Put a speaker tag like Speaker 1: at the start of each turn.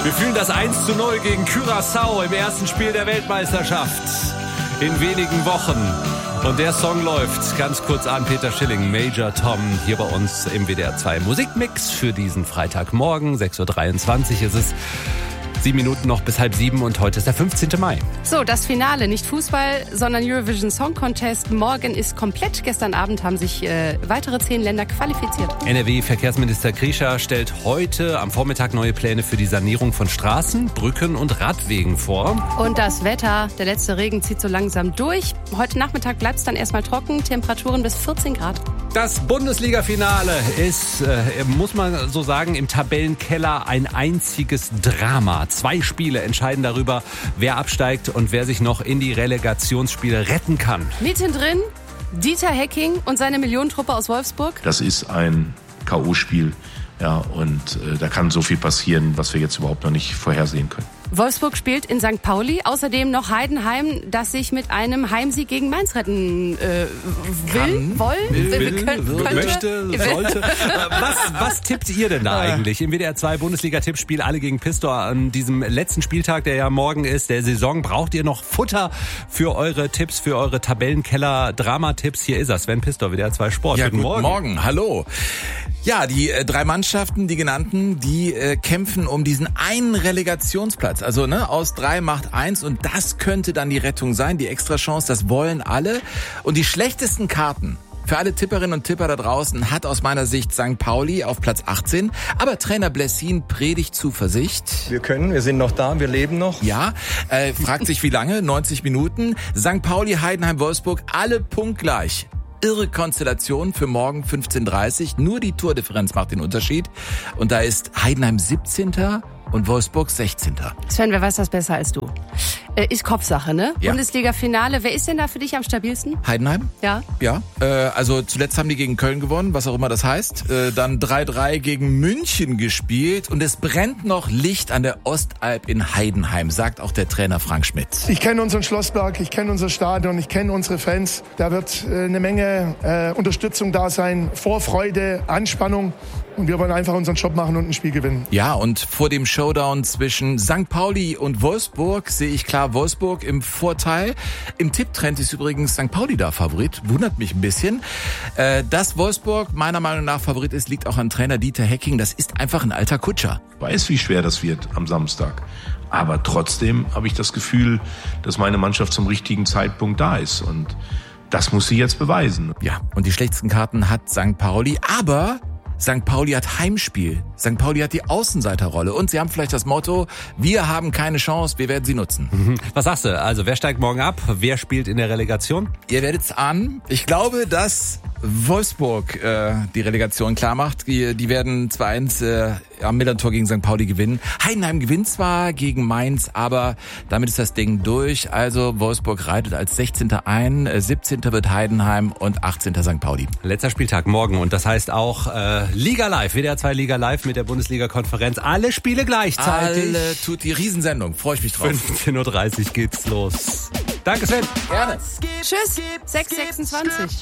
Speaker 1: Wir fühlen das 1:0 gegen Curaçao im ersten Spiel der Weltmeisterschaft in wenigen Wochen. Und der Song läuft ganz kurz an. Peter Schilling, Major Tom, hier bei uns im WDR 2 Musikmix für diesen Freitagmorgen. 6:23 Uhr ist es. 7 Minuten noch bis 6:30 und heute ist der 15. Mai.
Speaker 2: So, das Finale, nicht Fußball, sondern Eurovision Song Contest. Morgen ist komplett. Gestern Abend haben sich weitere 10 Länder qualifiziert.
Speaker 1: NRW-Verkehrsminister Krischer stellt heute am Vormittag neue Pläne für die Sanierung von Straßen, Brücken und Radwegen vor.
Speaker 2: Und das Wetter, der letzte Regen zieht so langsam durch. Heute Nachmittag bleibt es dann erstmal trocken, Temperaturen bis 14 Grad.
Speaker 1: Das Bundesliga-Finale ist, muss man so sagen, im Tabellenkeller ein einziges Drama. 2 Spiele entscheiden darüber, wer absteigt und wer sich noch in die Relegationsspiele retten kann.
Speaker 2: Mittendrin Dieter Hecking und seine Millionentruppe aus Wolfsburg.
Speaker 3: Das ist ein K.O.-Spiel, ja, und da kann so viel passieren, was wir jetzt überhaupt noch nicht vorhersehen können.
Speaker 2: Wolfsburg spielt in St. Pauli, außerdem noch Heidenheim, das sich mit einem Heimsieg gegen Mainz retten
Speaker 1: sollte. Was tippt ihr denn da eigentlich im WDR 2 Bundesliga-Tippspiel alle gegen Pistor an diesem letzten Spieltag, der ja morgen ist, der Saison? Braucht ihr noch Futter für eure Tipps, für eure Tabellenkeller-Dramatipps? Hier ist er, Sven Pistor, WDR 2 Sport.
Speaker 4: Ja, guten Morgen. Hallo. Ja, die 3 Mannschaften, die genannten, die kämpfen um diesen einen Relegationsplatz. Also aus 3 macht 1 und das könnte dann die Rettung sein, die Extrachance, das wollen alle. Und die schlechtesten Karten für alle Tipperinnen und Tipper da draußen hat aus meiner Sicht St. Pauli auf Platz 18. Aber Trainer Blessin predigt Zuversicht.
Speaker 5: Wir sind noch da, wir leben noch.
Speaker 4: Ja, fragt sich wie lange, 90 Minuten. St. Pauli, Heidenheim, Wolfsburg, alle punktgleich. Irre Konstellation für morgen 15:30 Uhr. Nur die Tordifferenz macht den Unterschied. Und da ist Heidenheim 17. und Wolfsburg 16.
Speaker 2: Sven, wer weiß das besser als du? Ist Kopfsache, ne?
Speaker 4: Ja.
Speaker 2: Bundesliga-Finale. Wer ist denn da für dich am stabilsten?
Speaker 4: Heidenheim?
Speaker 2: Ja.
Speaker 4: Ja, also zuletzt haben die gegen Köln gewonnen, was auch immer das heißt. Dann 3:3 gegen München gespielt und es brennt noch Licht an der Ostalb in Heidenheim, sagt auch der Trainer Frank Schmidt.
Speaker 6: Ich kenne unseren Schlossberg, ich kenne unser Stadion, ich kenne unsere Fans. Da wird eine Menge Unterstützung da sein, Vorfreude, Anspannung. Und wir wollen einfach unseren Job machen und ein Spiel gewinnen.
Speaker 4: Ja, und vor dem Showdown zwischen St. Pauli und Wolfsburg sehe ich klar Wolfsburg im Vorteil. Im Tipptrend ist übrigens St. Pauli da Favorit. Wundert mich ein bisschen. Dass Wolfsburg meiner Meinung nach Favorit ist, liegt auch an Trainer Dieter Hecking. Das ist einfach ein alter Kutscher.
Speaker 3: Ich weiß, wie schwer das wird am Samstag. Aber trotzdem habe ich das Gefühl, dass meine Mannschaft zum richtigen Zeitpunkt da ist. Und das muss sie jetzt beweisen.
Speaker 4: Ja, und die schlechtesten Karten hat St. Pauli. Aber St. Pauli hat Heimspiel. St. Pauli hat die Außenseiterrolle. Und sie haben vielleicht das Motto, wir haben keine Chance, wir werden sie nutzen.
Speaker 1: Was sagst du? Also, wer steigt morgen ab? Wer spielt in der Relegation?
Speaker 4: Ihr werdet's ahnen. Ich glaube, dass Wolfsburg die Relegation klar macht. Die werden 2:1 am Millantor gegen St. Pauli gewinnen. Heidenheim gewinnt zwar gegen Mainz, aber damit ist das Ding durch. Also Wolfsburg reitet als 16. ein, 17. wird Heidenheim und 18. St. Pauli.
Speaker 1: Letzter Spieltag morgen und das heißt auch Liga Live, WDR 2 Liga Live mit der Bundesliga-Konferenz. Alle Spiele gleichzeitig.
Speaker 4: Alle tut die Riesensendung. Freue ich mich drauf.
Speaker 1: 15:30 Uhr geht's los. Danke, Sven.
Speaker 4: Gerne.
Speaker 2: Tschüss, 6:26.